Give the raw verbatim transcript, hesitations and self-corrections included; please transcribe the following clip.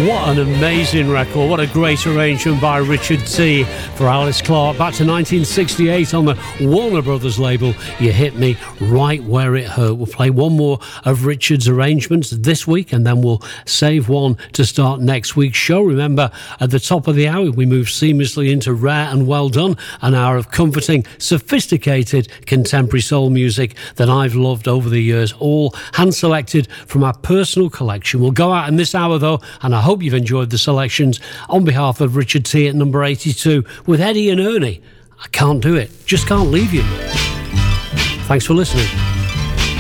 What an amazing record. What a great arrangement by Richard T. for Alice Clark. Back to nineteen sixty-eight on the Warner Brothers label. You Hit Me Right Where It Hurt. We'll play one more of Richard's arrangements this week, and then we'll save one to start next week's show. Remember, at the top of the hour, we move seamlessly into Rare and Well Done, an hour of comforting, sophisticated contemporary soul music that I've loved over the years, all hand-selected from our personal collection. We'll go out in this hour, though, and I hope you've enjoyed the selections. On behalf of Richard T at number eighty-two, with Eddie and Ernie, I Can't Do It, Just Can't Leave You. Thanks for listening.